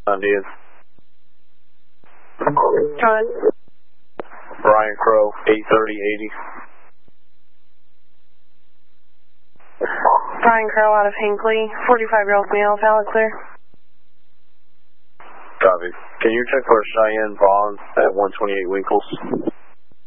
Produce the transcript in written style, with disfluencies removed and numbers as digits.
Indian. Go ahead. Brian Crow, 83080. Brian Crow out of Hinckley, 45-year-old male, valid clear. Copy. Can you check for Cheyenne Vaughn at 128 Winkles?